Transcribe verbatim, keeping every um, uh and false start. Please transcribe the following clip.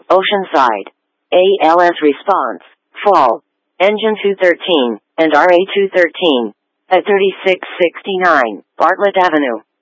Oceanside. A L S response, fall, engine two thirteen, and R A two thirteen, at thirty-six sixty-nine, Bartlett Avenue.